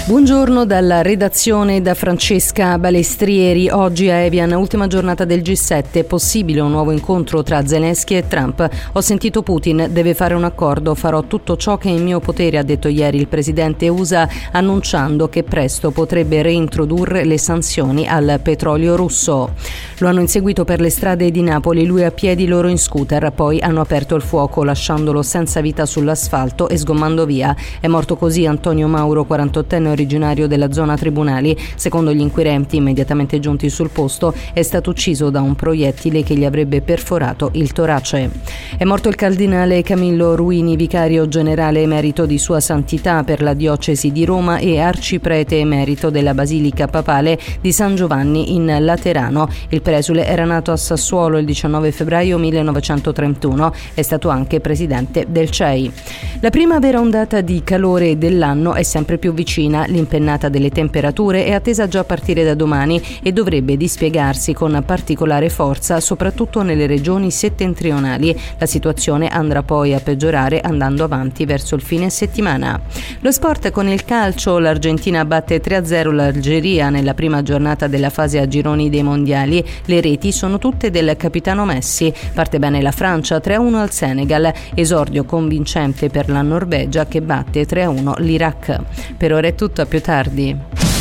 Buongiorno dalla redazione da Francesca Balestrieri. Oggi a Evian, ultima giornata del G7, possibile un nuovo incontro tra Zelensky e Trump. Ho sentito Putin, deve fare un accordo, farò tutto ciò che è in mio potere, ha detto ieri il presidente USA, annunciando che presto potrebbe reintrodurre le sanzioni al petrolio russo. Lo hanno inseguito per le strade di Napoli, lui a piedi, loro in scooter, poi hanno aperto il fuoco lasciandolo senza vita sull'asfalto e sgommando via. È morto così Antonio Mauro, 48enne originario della zona Tribunali. Secondo gli inquirenti immediatamente giunti sul posto, è stato ucciso da un proiettile che gli avrebbe perforato il torace. È morto il cardinale Camillo Ruini, vicario generale emerito di Sua Santità per la diocesi di Roma e arciprete emerito della Basilica Papale di San Giovanni in Laterano. Il presule era nato a Sassuolo il 19 febbraio 1931, è stato anche presidente del CEI. La prima vera ondata di calore dell'anno è sempre più vicina. L'impennata delle temperature è attesa già a partire da domani e dovrebbe dispiegarsi con particolare forza soprattutto nelle regioni settentrionali. La situazione andrà poi a peggiorare andando avanti verso il fine settimana. Lo sport con il calcio: l'Argentina batte 3-0 l'Algeria nella prima giornata della fase a gironi dei mondiali. Le reti sono tutte del capitano Messi. Parte bene la Francia 3-1 al Senegal, esordio convincente per la Norvegia che batte 3-1 l'Iraq. Per ora è tutto, a più tardi.